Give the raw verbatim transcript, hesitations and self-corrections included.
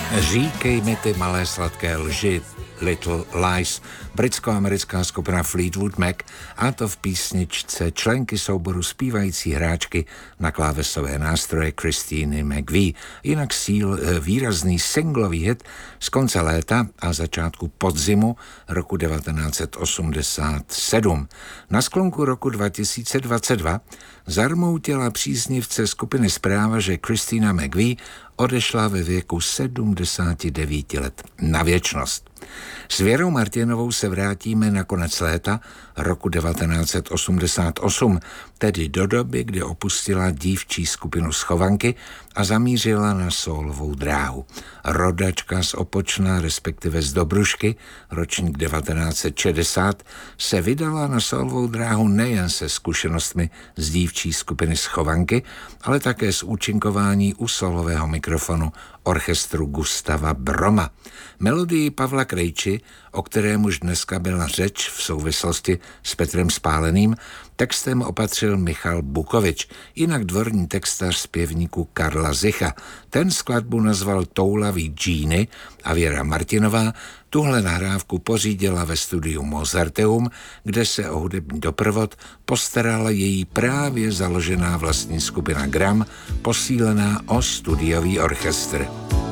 Říkej mi ty malé sladké lži, Little Lies, britsko-americká skupina Fleetwood Mac, a to v písničce členky souboru zpívající hráčky na klávesové nástroje Christiny McVie. Jinak síl výrazný singlový hit z konce léta a začátku podzimu roku devatenáct set osmdesát sedm. Na sklonku roku dva tisíce dvacet dva zarmoutila příznivce skupiny zpráva, že Christina McVie odešla ve věku sedmdesáti devíti let na věčnost. S Věrou Martinovou se vrátíme na konec léta roku devatenáct set osmdesát osm, tedy do doby, kdy opustila dívčí skupinu Schovanky a zamířila na sólovou dráhu. Rodačka z Opočna, respektive z Dobrušky, ročník devatenáct set šedesát, se vydala na sólovou dráhu nejen se zkušenostmi z dívčí skupiny Schovanky, ale také z účinkování u solového mikrofonu orchestru Gustava Broma. Melodii Pavla Krejči, o kterémuž dneska byla řeč v souvislosti s Petrem Spáleným, textem opatřil Michal Bukovič, jinak dvorní textař zpěvníku Karla Zicha. Ten skladbu nazval Toulavý džíny a Věra Martinová tuhle nahrávku pořídila ve studiu Mozarteum, kde se o hudební doprovod postarala její právě založená vlastní skupina Gram, posílená o studiový orchestr.